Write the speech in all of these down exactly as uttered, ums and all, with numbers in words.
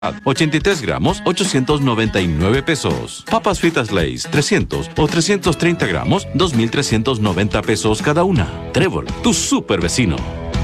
ochenta y tres gramos, ochocientos noventa y nueve pesos. Papas fritas Lay's, trescientos o trescientos treinta gramos, dos mil trescientos noventa pesos cada una. Trébol, tu super vecino.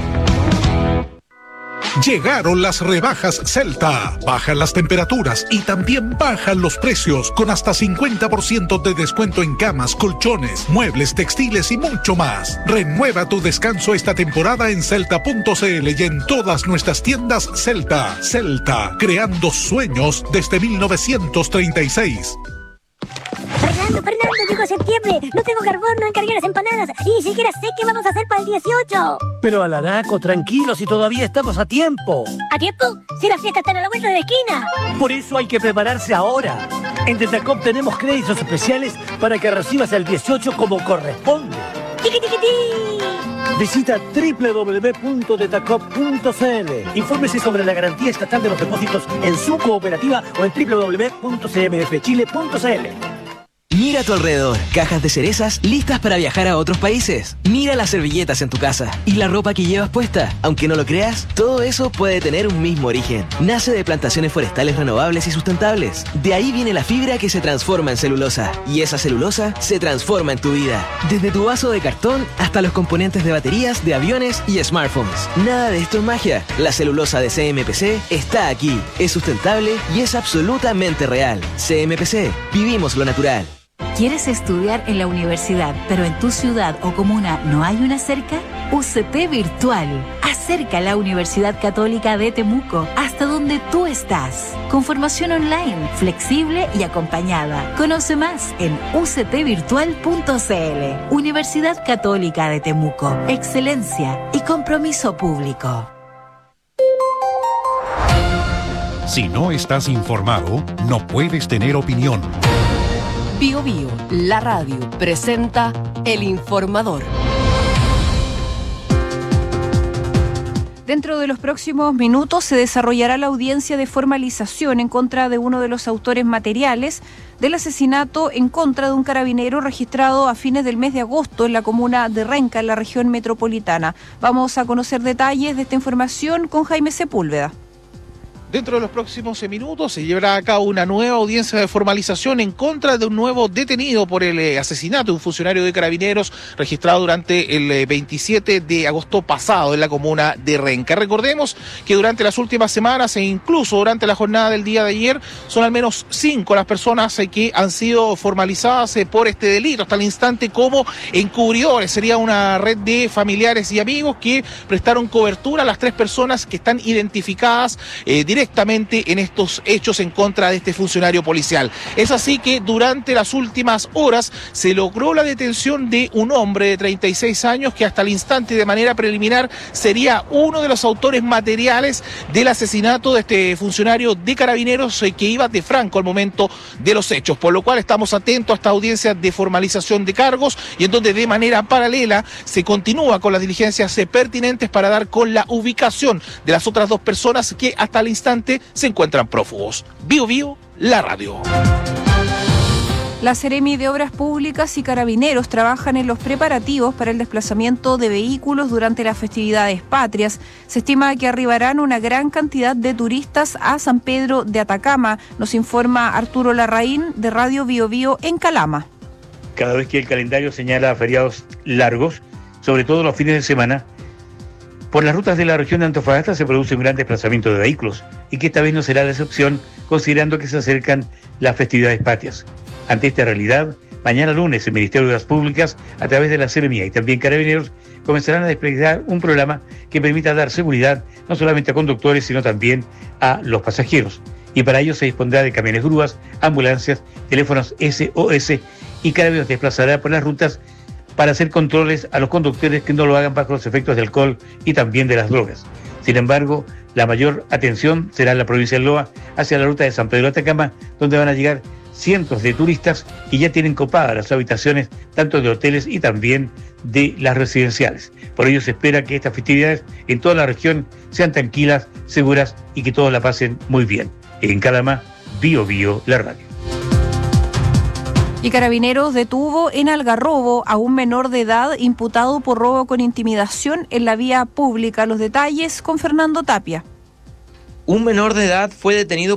Llegaron las rebajas Celta. Bajan las temperaturas y también bajan los precios, con hasta cincuenta por ciento de descuento en camas, colchones, muebles, textiles y mucho más. Renueva tu descanso esta temporada en celta punto cl y en todas nuestras tiendas Celta. Celta, creando sueños desde mil novecientos treinta y seis. Fernando, Fernando, llegó septiembre. No tengo carbón, no encargué las empanadas. Y ni siquiera sé qué vamos a hacer para el dieciocho. Pero Alaraco, tranquilo, si todavía estamos a tiempo. ¿A tiempo? Si las fiestas están a la vuelta de la esquina. Por eso hay que prepararse ahora. En Tetacop tenemos créditos especiales para que recibas el dieciocho como corresponde. ¡Tiqui, tiqui, ti! Visita doble u doble u doble u punto tetacop punto cl. Infórmese sobre la garantía estatal de los depósitos en su cooperativa o en doble u doble u doble u punto c m f chile punto c l. Mira a tu alrededor, cajas de cerezas listas para viajar a otros países. Mira las servilletas en tu casa y la ropa que llevas puesta. Aunque no lo creas, todo eso puede tener un mismo origen. Nace de plantaciones forestales renovables y sustentables. De ahí viene la fibra que se transforma en celulosa. Y esa celulosa se transforma en tu vida. Desde tu vaso de cartón hasta los componentes de baterías, de aviones y smartphones. Nada de esto es magia. La celulosa de C M P C está aquí. Es sustentable y es absolutamente real. C M P C. Vivimos lo natural. ¿Quieres estudiar en la universidad, pero en tu ciudad o comuna no hay una cerca? U C T Virtual. Acerca a la Universidad Católica de Temuco hasta donde tú estás. Con formación online, flexible y acompañada. Conoce más en u c t virtual punto c l. Universidad Católica de Temuco. Excelencia y compromiso público. Si no estás informado, no puedes tener opinión. Bio Bio, la radio, presenta El Informador. Dentro de los próximos minutos se desarrollará la audiencia de formalización en contra de uno de los autores materiales del asesinato en contra de un carabinero registrado a fines del mes de agosto en la comuna de Renca, en la región metropolitana. Vamos a conocer detalles de esta información con Jaime Sepúlveda. Dentro de los próximos minutos se llevará a cabo una nueva audiencia de formalización en contra de un nuevo detenido por el eh, asesinato de un funcionario de Carabineros registrado durante el eh, veintisiete de agosto pasado en la comuna de Renca. Recordemos que durante las últimas semanas e incluso durante la jornada del día de ayer son al menos cinco las personas eh, que han sido formalizadas eh, por este delito hasta el instante como encubridores. Sería una red de familiares y amigos que prestaron cobertura a las tres personas que están identificadas eh, directamente en estos hechos en contra de este funcionario policial. Es así que durante las últimas horas se logró la detención de un hombre de treinta y seis años que hasta el instante de manera preliminar sería uno de los autores materiales del asesinato de este funcionario de Carabineros eh, que iba de franco al momento de los hechos, por lo cual estamos atentos a esta audiencia de formalización de cargos y en donde de manera paralela se continúa con las diligencias eh, pertinentes para dar con la ubicación de las otras dos personas que hasta el instante se encuentran prófugos. Bio Bio, la radio. La Seremi de Obras Públicas y Carabineros trabajan en los preparativos para el desplazamiento de vehículos durante las festividades patrias. Se estima que arribarán una gran cantidad de turistas a San Pedro de Atacama, nos informa Arturo Larraín de Radio Bio Bio en Calama. Cada vez que el calendario señala feriados largos, sobre todo los fines de semana, por las rutas de la región de Antofagasta se produce un gran desplazamiento de vehículos y que esta vez no será la excepción considerando que se acercan las festividades patrias. Ante esta realidad, mañana lunes el Ministerio de Obras Públicas, a través de la Seremía y también Carabineros, comenzarán a desplegar un programa que permita dar seguridad no solamente a conductores, sino también a los pasajeros. Y para ello se dispondrá de camiones grúas, ambulancias, teléfonos S O S y Carabineros desplazará por las rutas para hacer controles a los conductores que no lo hagan bajo los efectos del alcohol y también de las drogas. Sin embargo, la mayor atención será en la provincia de Loa, hacia la ruta de San Pedro de Atacama, donde van a llegar cientos de turistas y ya tienen copadas las habitaciones tanto de hoteles y también de las residenciales. Por ello se espera que estas festividades en toda la región sean tranquilas, seguras y que todos la pasen muy bien. En Calama, Bio Bio, la radio. Y Carabineros detuvo en Algarrobo a un menor de edad imputado por robo con intimidación en la vía pública. Los detalles con Fernando Tapia. Un menor de edad fue detenido